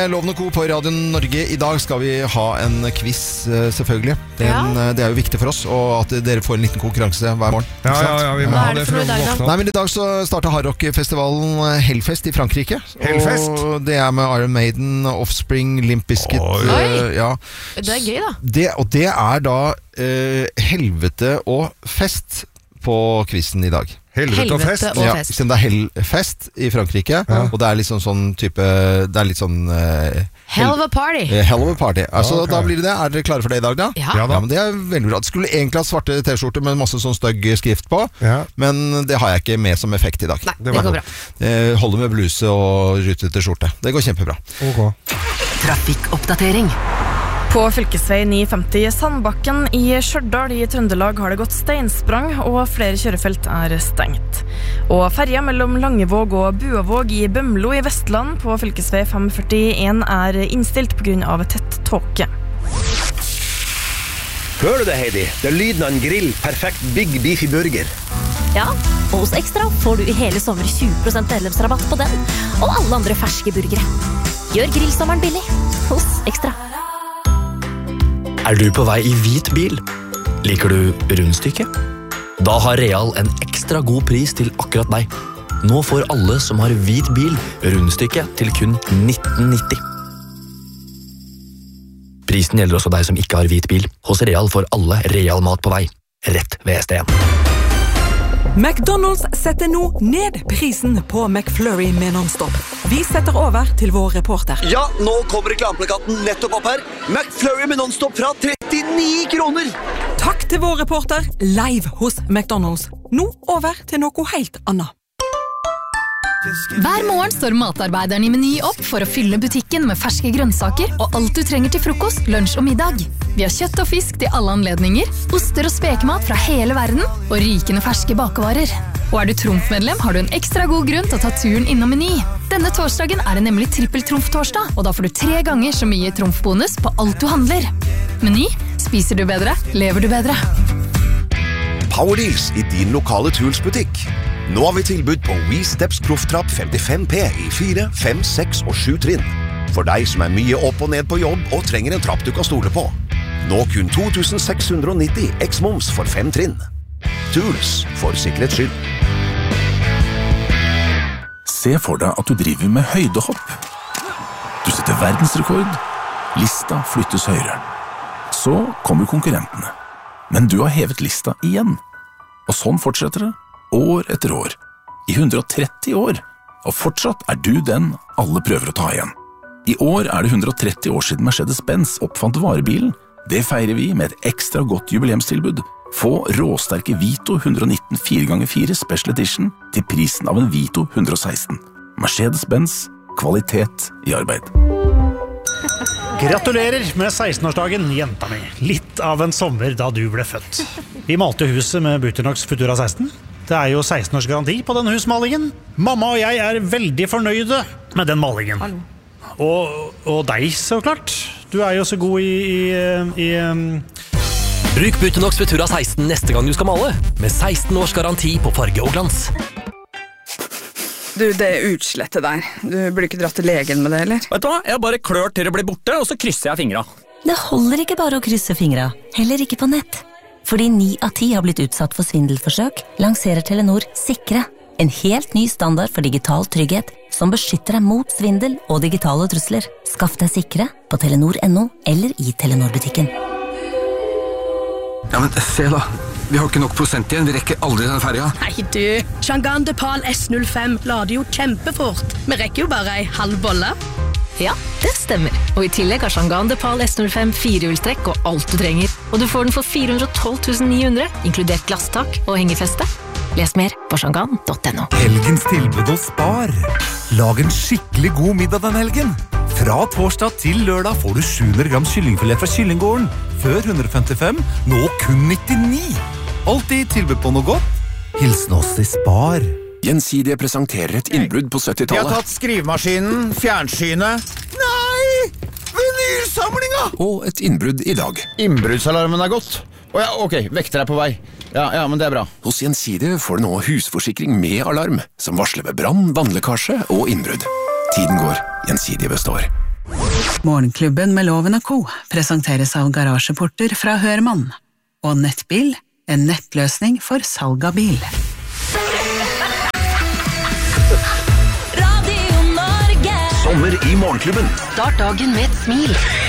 Lovende Co på Radio Norge. I dag skal vi ha en quiz, selvfølgelig. Det er jo viktig for oss, og at dere får en liten konkurranse hver morgen. Ja, vi må ha det for å våkne opp. Nei, men i dag så starter Hardrock-festivalen Hellfest i Frankrike. Hellfest? Og det er med Iron Maiden, Offspring, Limp Bizkit. Ja. Det er gøy da. Og det er da helvete og fest på quizen i dag. Helvete og fest. Ja, det er Hellfest i Frankrike, og det er liksom sånn type, det er litt sånn Hell of a party. Hell of a party. Altså, da blir det det. Er dere klare for det i dag da? Ja. Men det er veldig bra. Det skulle egentlig ha svarte t-skjorte med masse sånn støgg skrift på, men det har jeg ikke med som effekt i dag. Nei, det går bra. Holder med bluse og rutete skjorte. Det går kjempebra. Trafikkoppdatering. På fylkesvei 950 Sandbakken i Stjørdal i Trøndelag har det gått steinsprang, og flere kjørefelt er stengt. Og ferja mellom Langevåg og Buavåg i Bømlo i Vestland på fylkesvei 541 er innstilt på grunn av tett tåke. Hører du det, Heidi? Det er lyden av en grill. Perfekt Big Beefy Burger. Ja, og hos Ekstra får du i hele sommer 20% medlemsrabatt på den, og alle andre ferske burgere. Gjør grillsommeren billig hos Ekstra. Er du på vei i hvit bil? Liker du rundstykke? Da har Real en ekstra god pris til akkurat deg. Nå får alle som har hvit bil rundstykke til kun 19,90. Prisen gjelder også deg som ikke har hvit bil. Hos Real får alle Real mat på vei. Rett ved ST1. McDonald's setter nå ned prisen på McFlurry med non-stop. Vi setter over til vår reporter. Ja, nå kommer reklameplakaten nettopp opp her. McFlurry med non-stop fra 39 kroner. Takk til vår reporter, live hos McDonald's. Nå over til noe helt annet. Hver morgen står matarbeideren i Meny opp for å fylle butikken med ferske grønnsaker og alt du trenger til frokost, lunsj og middag. Vi har kjøtt og fisk til alle anledninger, oster og spekemat fra hele verden og rykende ferske bakevarer. Og er du Trumf-medlem, har du en ekstra god grunn til å ta turen innom Meny. Denne torsdagen er det nemlig trippel-Trumf-torsdag, og da får du 3 ganger så mye Trumf-bonus på alt du handler. Meny, spiser du bedre, lever du bedre. Powerdeals i din lokale Tools-butikk. Nå har vi tilbud på WeSteps Profftrapp 55P i 4, 5, 6 og 7 trinn. For deg som er mye opp og ned på jobb og trenger en trapp du kan stole på. Nå kun 2690 X-moms for 5 trinn. Tools, for sikkerhets skyld. Se for deg at du driver med høydehopp. Du setter verdensrekord. Lista flyttes høyere. Så kommer konkurrentene. Men du har hevet lista igjen. Og sånn fortsetter det. År etter år, i 130 år, og fortsatt er du den alle prøver å ta igjen. I år er det 130 år siden Mercedes-Benz oppfant varebilen. Det feirer vi med et ekstra godt jubileumstilbud. Få råsterke Vito 119 4x4 Special Edition til prisen av en Vito 116. Mercedes-Benz, kvalitet i arbeid. Gratulerer med 16-årsdagen, jenta mi. Litt av en sommer da du ble født. Vi malte huset med Buternox Futura 16. Det er jo 16 års garanti på den husmalingen. Mamma og jeg er veldig fornøyde med den malingen. Og deg, så klart. Du er jo så god i Bruk Buternox Futura 16 neste gang du skal male, med 16 års garanti på farge og glans. Du, det utslettet der. Du burde ikke dratt til legen med det, eller? Vet du hva? Jeg bare klør til det blir borte, og så krysser jeg fingra. Det holder ikke bare å krysse fingra, heller ikke på nett. Fordi 9 av 10 har blitt utsatt for svindelforsøk, lanserer Telenor Sikre, en helt ny standard for digital trygghet som beskytter deg mot svindel og digitale trusler. Skaff deg Sikre på Telenor.no eller i Telenor-butikken. Ja, men se da. Vi har ikke nok prosent igjen. Vi rekker aldri den ferja. Nei, du. Chang'an Depal S05 lader jo kjempefort. Vi rekker jo bare ei halv bolle. Ja, det stemmer. Og i tillegg har Chang'an Depal S05 firehjulstrekk og alt du trenger. Og du får den for 412 900, inkludert glasstak og hengefeste. Les mer på chang'an.no. Helgens tilbud hos Spar. Lag en skikkelig god middag den helgen. Fra torsdag til lørdag får du 700 gram kyllingfilet fra Kyllinggården. Før 155, nå kun 99. Alltid tilbud på noe godt. Hilsen oss i Spar. Gjensidige presenterer et innbrudd på 70-tallet. Vi har tatt skrivemaskinen, fjernsynet. Nei! Vinylsamlinga! Og et innbrudd i dag. Innbruddsalarmen er gått. Ok, vekter er på vei. Ja, men det er bra. Hos Gjensidige får du nå husforsikring med alarm, som varsler ved brann, vannlekkasje og innbrudd. Tiden går, Gjensidige består. Morgenklubben med Loven og Co. presenteres av garasjeporter fra Hørmann. Og Nettbil, en nettløsning for salg av bil. Radio Norge. Sommer i Morgenklubben. Start dagen med et smil.